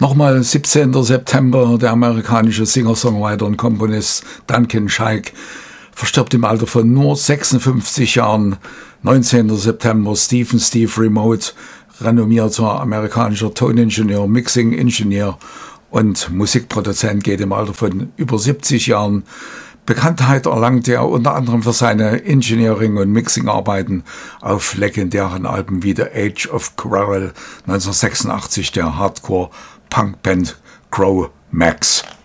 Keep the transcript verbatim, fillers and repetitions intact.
Nochmal siebzehnter September, der amerikanische Singer-Songwriter und Komponist Duncan Sheik verstirbt im Alter von nur sechsundfünfzig Jahren. neunzehnter September, Stephen Steve Remote, renommierter amerikanischer Toningenieur, Mixing-Ingenieur und Musikproduzent, geht im Alter von über siebzig Jahren. Bekanntheit erlangte er unter anderem für seine Engineering- und Mixing-Arbeiten auf legendären Alben wie The Age of Quarrel, neunzehnhundertsechsundachtzig der Hardcore-Punkband Crow Max.